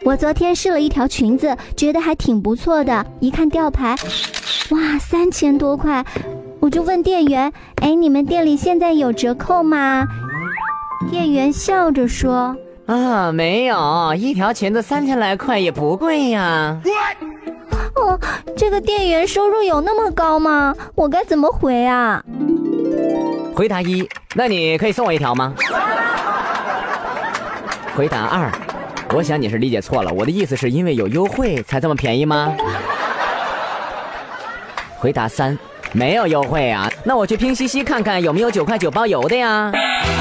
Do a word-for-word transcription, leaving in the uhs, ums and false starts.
我昨天试了一条裙子，觉得还挺不错的，一看吊牌，哇，三千多块，我就问店员，哎，你们店里现在有折扣吗？店员笑着说， 啊，没有，一条裙子三千来块也不贵呀。 哦，这个店员收入有那么高吗？我该怎么回啊？ 回答一，那你可以送我一条吗？回答二，我想你是理解错了，我的意思是因为有优惠才这么便宜吗？回答三，没有优惠啊，那我去拼夕夕看看有没有九块九包邮的呀。